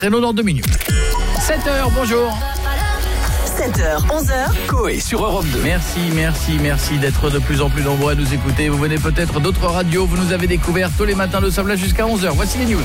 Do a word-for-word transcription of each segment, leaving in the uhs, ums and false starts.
Renaud dans deux minutes. sept heures, bonjour. sept heures, onze heures. Coé sur Europe deux. Merci, merci, merci d'être de plus en plus nombreux à nous écouter. Vous venez peut-être d'autres radios, vous nous avez découvert tous les matins, nous sommes là jusqu'à onze heures. Voici les news.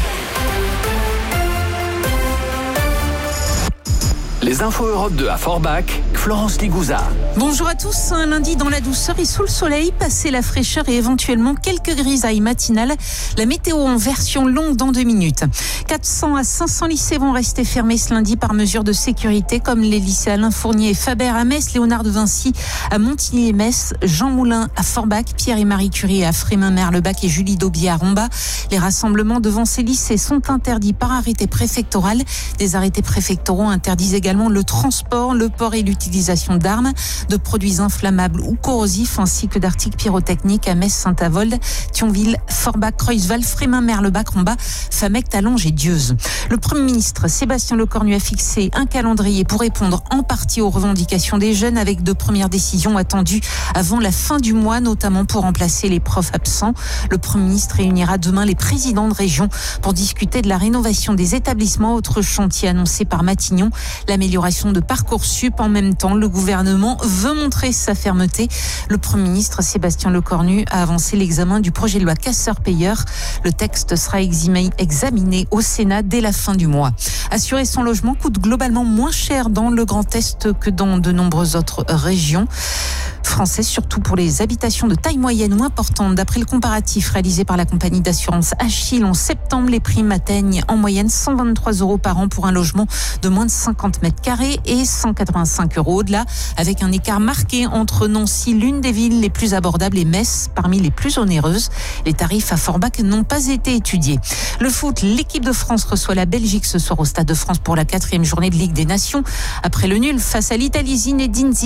Les infos Europe deux à Forbach, Florence Ligouza. Bonjour à tous, un lundi dans la douceur et sous le soleil, passé la fraîcheur et éventuellement quelques grisailles matinales. La météo en version longue dans deux minutes. quatre cents à cinq cents lycées vont rester fermés ce lundi par mesure de sécurité, comme les lycées Alain Fournier et Faber à Metz, Léonard de Vinci à Montigny-les-Metz, Jean Moulin à Forbach, Pierre et Marie Curie à Frémin-Merlebach et Julie Daubier à Romba. Les rassemblements devant ces lycées sont interdits par arrêté préfectoral. Des arrêtés préfectoraux interdisent également le transport, le port et l'utilisation d'armes, de produits inflammables ou corrosifs, ainsi que d'articles pyrotechniques à Metz, Saint-Avold, Thionville, Forbach, Creusval, Frémin-Merlebach, Romba, Famec, Talange et Dieuze. Le Premier ministre Sébastien Lecornu a fixé un calendrier pour répondre en partie aux revendications des jeunes, avec de premières décisions attendues avant la fin du mois, notamment pour remplacer les profs absents. Le Premier ministre réunira demain les présidents de région pour discuter de la rénovation des établissements, autre chantier annoncé par Matignon, l'amélioration de Parcoursup. En même temps, le gouvernement veut montrer sa fermeté. Le Premier ministre Sébastien Lecornu a avancé l'examen du projet de loi casseurs-payeurs. Le texte sera examiné au Sénat dès la fin du mois. Assurer son logement coûte globalement moins cher dans le Grand Est que dans de nombreuses autres régions françaises, surtout pour les habitations de taille moyenne ou importante. D'après le comparatif réalisé par la compagnie d'assurance Achille, en septembre, les primes atteignent en moyenne cent vingt-trois euros par an pour un logement de moins de cinquante mètres carrés et cent quatre-vingt-cinq euros au-delà, avec un écart marqué entre Nancy, l'une des villes les plus abordables, et Metz, parmi les plus onéreuses. Les tarifs à Forbach n'ont pas été étudiés. Le foot, l'équipe de France reçoit la Belgique ce soir au Stade de France pour la quatrième journée de Ligue des Nations. Après le nul face à l'Italie, Zinedine Zidane